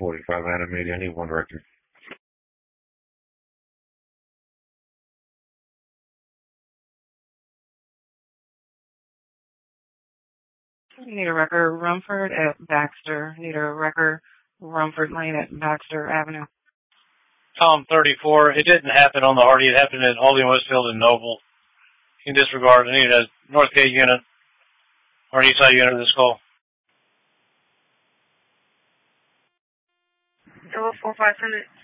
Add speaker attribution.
Speaker 1: 45 animated. I need one record.
Speaker 2: Need a record, Rumford at Baxter. Need a record, Rumford Lane at Baxter Avenue.
Speaker 3: Tom 34. It didn't happen on the Hardy. It happened at Aldi Westfield and Noble. You can disregard. I need a Northgate unit or an Eastside unit of this call.
Speaker 2: 04500.